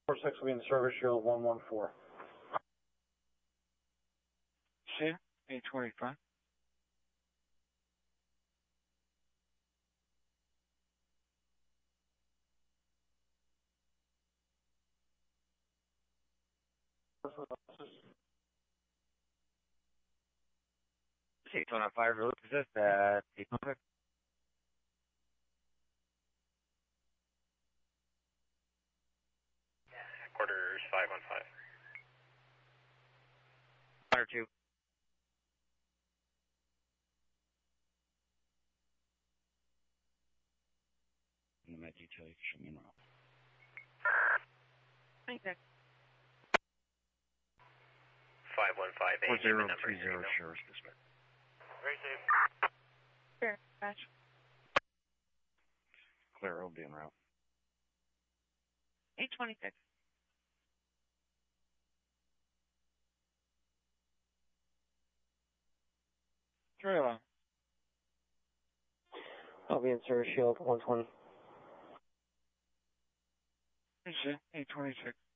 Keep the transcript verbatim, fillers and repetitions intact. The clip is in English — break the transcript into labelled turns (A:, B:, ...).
A: four six will be in service shield one one four.
B: See, eight twenty-five. eight twenty-five, release this at eight twenty-five.
C: Quarters five one five.
B: Fire two. And the med detail, you can show me now.
D: Okay.
C: five one five eight.
B: four zero two zero, Sheriff's Dispatch.
C: Very safe.
D: Sure, Dispatch.
B: Clear, will be en route.
D: eight twenty-six.
B: Trailer.
A: I'll be in service shield one twenty.
B: See, eight twenty-six.